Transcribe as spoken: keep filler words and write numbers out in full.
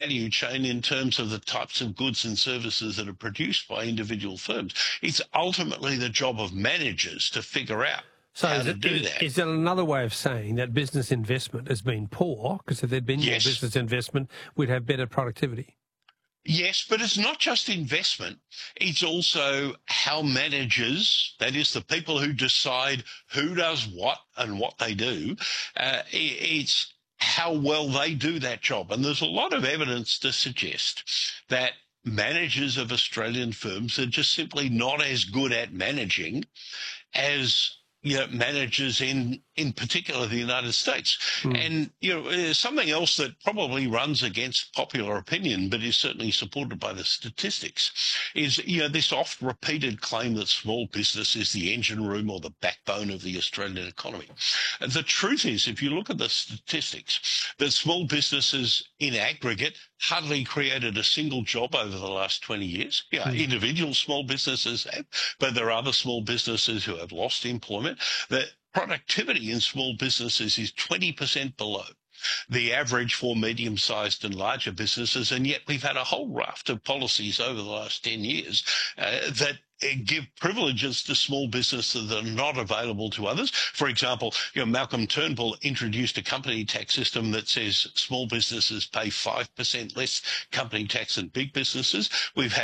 value chain in terms of the types of goods and services that are produced by individual firms. It's ultimately the job of managers to figure out So how is to it, do is, that. is that another way of saying that business investment has been poor? Because if there'd been Yes. more business investment, we'd have better productivity. Yes, but it's not just investment. It's also how managers, that is the people who decide who does what and what they do, uh, it's how well they do that job. And there's a lot of evidence to suggest that managers of Australian firms are just simply not as good at managing as you know, managers in, in particular, the United States. Mm. And, you know, uh, something else that probably runs against popular opinion, but is certainly supported by the statistics, is, you know, this oft-repeated claim that small business is the engine room or the backbone of the Australian economy. And the truth is, if you look at the statistics, that small businesses in aggregate hardly created a single job over the last twenty years. Yeah, Mm. individual small businesses have, but there are other small businesses who have lost employment. The productivity in small businesses is twenty percent below the average for medium-sized and larger businesses, and yet we've had a whole raft of policies over the last ten years uh, that uh, give privileges to small businesses that are not available to others. For example, you know, Malcolm Turnbull introduced a company tax system that says small businesses pay five percent less company tax than big businesses. We've had